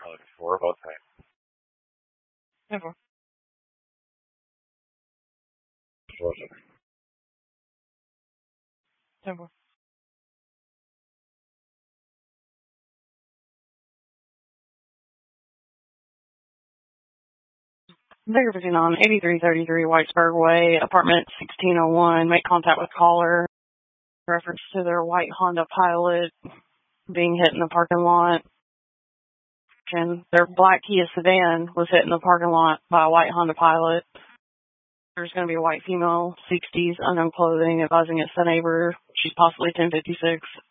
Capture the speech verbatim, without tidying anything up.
Uh, four both times. Never. Never. Baker fifty-nine, eighty-three thirty-three Whitesburg Way, apartment sixteen oh one. Make contact with caller. Reference to their white Honda Pilot being hit in the parking lot. And their black Kia sedan was hit in the parking lot by a white Honda Pilot. There's going to be a white female, sixties, unknown clothing, advising it's the neighbor. She's possibly ten fifty-six.